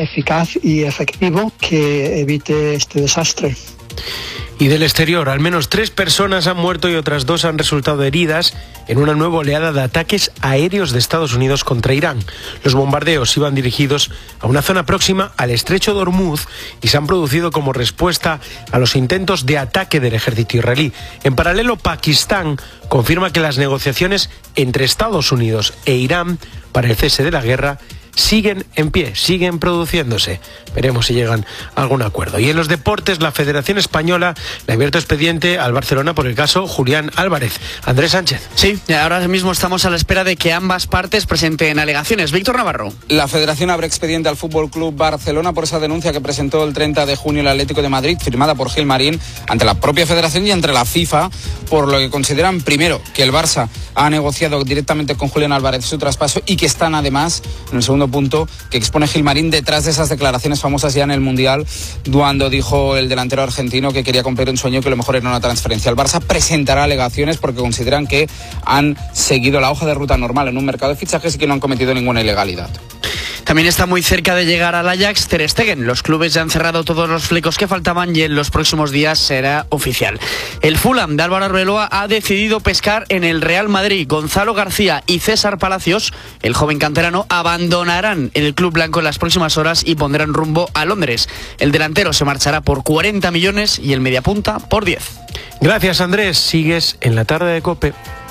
eficaz y efectivo que evite este desastre. Y del exterior, al menos 3 personas han muerto y otras 2 han resultado heridas en una nueva oleada de ataques aéreos de Estados Unidos contra Irán. Los bombardeos iban dirigidos a una zona próxima al estrecho de Hormuz y se han producido como respuesta a los intentos de ataque del ejército israelí. En paralelo, Pakistán confirma que las negociaciones entre Estados Unidos e Irán para el cese de la guerra siguen en pie, siguen produciéndose. Veremos si llegan a algún acuerdo. Y en los deportes, la Federación Española le ha abierto expediente al Barcelona por el caso Julián Álvarez. Andrés Sánchez. Sí, ahora mismo estamos a la espera de que ambas partes presenten alegaciones. Víctor Navarro. La Federación abre expediente al Fútbol Club Barcelona por esa denuncia que presentó el 30 de junio el Atlético de Madrid, firmada por Gilmarín, ante la propia Federación y ante la FIFA, por lo que consideran, primero, que el Barça ha negociado directamente con Julián Álvarez su traspaso y que están además, en el segundo punto, que expone Gilmarín detrás de esas declaraciones famosas ya en el Mundial, cuando dijo el delantero argentino que quería cumplir un sueño, que lo mejor era una transferencia. El Barça presentará alegaciones porque consideran que han seguido la hoja de ruta normal en un mercado de fichajes y que no han cometido ninguna ilegalidad. También está muy cerca de llegar al Ajax Ter Stegen. Los clubes ya han cerrado todos los flecos que faltaban y en los próximos días será oficial. El Fulham de Álvaro Arbeloa ha decidido pescar en el Real Madrid. Gonzalo García y César Palacios, el joven canterano, abandonarán el club blanco en las próximas horas y pondrán rumbo a Londres. El delantero se marchará por 40 millones y el mediapunta por 10. Gracias, Andrés. Sigues en la tarde de COPE.